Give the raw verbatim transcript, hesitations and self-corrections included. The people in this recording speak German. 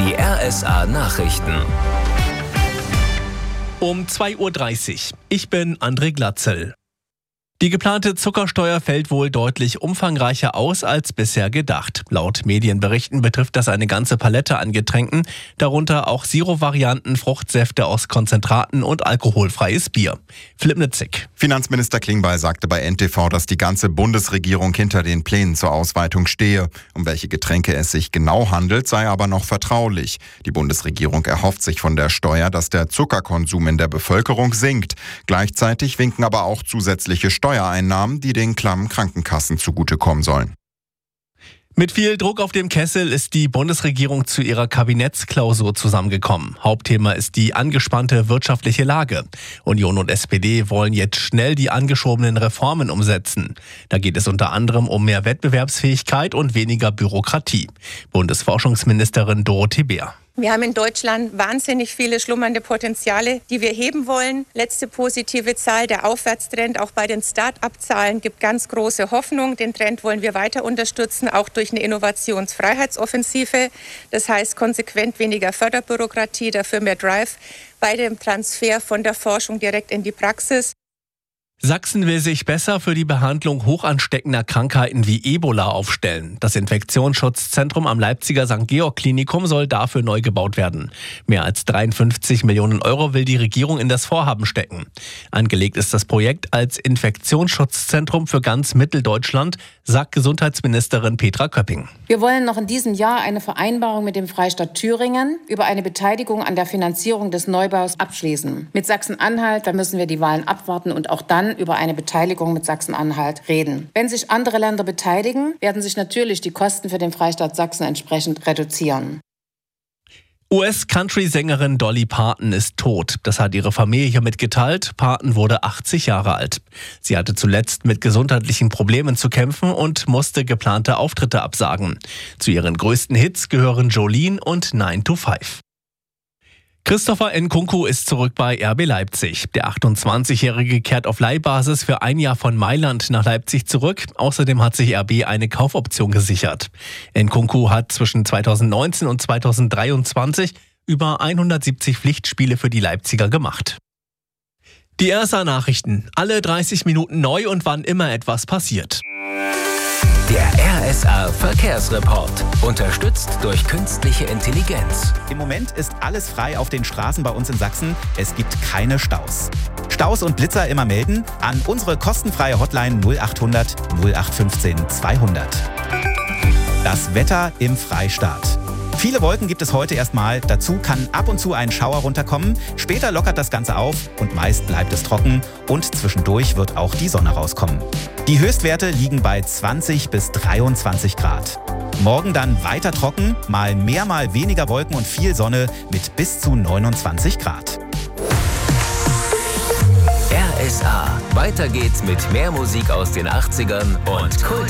Die R S A-Nachrichten. Um zwei Uhr dreißig. Ich bin André Glatzel. Die geplante Zuckersteuer fällt wohl deutlich umfangreicher aus als bisher gedacht. Laut Medienberichten betrifft das eine ganze Palette an Getränken, darunter auch Zero-Varianten, Fruchtsäfte aus Konzentraten und alkoholfreies Bier. Philipp Nitzig. Finanzminister Klingbeil sagte bei N T V, dass die ganze Bundesregierung hinter den Plänen zur Ausweitung stehe. Um welche Getränke es sich genau handelt, sei aber noch vertraulich. Die Bundesregierung erhofft sich von der Steuer, dass der Zuckerkonsum in der Bevölkerung sinkt. Gleichzeitig winken aber auch zusätzliche Steuern. Steuereinnahmen, die den klammen Krankenkassen zugutekommen sollen. Mit viel Druck auf dem Kessel ist die Bundesregierung zu ihrer Kabinettsklausur zusammengekommen. Hauptthema ist die angespannte wirtschaftliche Lage. Union und S P D wollen jetzt schnell die angeschobenen Reformen umsetzen. Da geht es unter anderem um mehr Wettbewerbsfähigkeit und weniger Bürokratie. Bundesforschungsministerin Dorothee Bär. Wir haben in Deutschland wahnsinnig viele schlummernde Potenziale, die wir heben wollen. Letzte positive Zahl, der Aufwärtstrend auch bei den Start-up-Zahlen gibt ganz große Hoffnung. Den Trend wollen wir weiter unterstützen, auch durch eine Innovationsfreiheitsoffensive. Das heißt konsequent weniger Förderbürokratie, dafür mehr Drive bei dem Transfer von der Forschung direkt in die Praxis. Sachsen will sich besser für die Behandlung hochansteckender Krankheiten wie Ebola aufstellen. Das Infektionsschutzzentrum am Leipziger Sankt Georg Klinikum soll dafür neu gebaut werden. Mehr als dreiundfünfzig Millionen Euro will die Regierung in das Vorhaben stecken. Angelegt ist das Projekt als Infektionsschutzzentrum für ganz Mitteldeutschland, sagt Gesundheitsministerin Petra Köpping. Wir wollen noch in diesem Jahr eine Vereinbarung mit dem Freistaat Thüringen über eine Beteiligung an der Finanzierung des Neubaus abschließen. Mit Sachsen-Anhalt, da müssen wir die Wahlen abwarten und auch dann über eine Beteiligung mit Sachsen-Anhalt reden. Wenn sich andere Länder beteiligen, werden sich natürlich die Kosten für den Freistaat Sachsen entsprechend reduzieren. U S-Country-Sängerin Dolly Parton ist tot. Das hat ihre Familie mitgeteilt. Parton wurde achtzig Jahre alt. Sie hatte zuletzt mit gesundheitlichen Problemen zu kämpfen und musste geplante Auftritte absagen. Zu ihren größten Hits gehören Jolene und nine to five. Christopher Nkunku ist zurück bei R B Leipzig. Der achtundzwanzigjährige kehrt auf Leihbasis für ein Jahr von Mailand nach Leipzig zurück. Außerdem hat sich R B eine Kaufoption gesichert. Nkunku hat zwischen zweitausendneunzehn und zweitausenddreiundzwanzig über hundertsiebzig Pflichtspiele für die Leipziger gemacht. Die R S A-Nachrichten. Alle dreißig Minuten neu und wann immer etwas passiert. Der R S A-Verkehrsreport. Unterstützt durch künstliche Intelligenz. Im Moment ist alles frei auf den Straßen bei uns in Sachsen. Es gibt keine Staus. Staus und Blitzer immer melden an unsere kostenfreie Hotline null achthundert null acht fünfzehn zweihundert. Das Wetter im Freistaat. Viele Wolken gibt es heute erstmal. Dazu kann ab und zu ein Schauer runterkommen. Später lockert das Ganze auf und meist bleibt es trocken. Und zwischendurch wird auch die Sonne rauskommen. Die Höchstwerte liegen bei zwanzig bis dreiundzwanzig Grad. Morgen dann weiter trocken, mal mehr, mal weniger Wolken und viel Sonne mit bis zu neunundzwanzig Grad. R S A. Weiter geht's mit mehr Musik aus den achtzigern und Kult.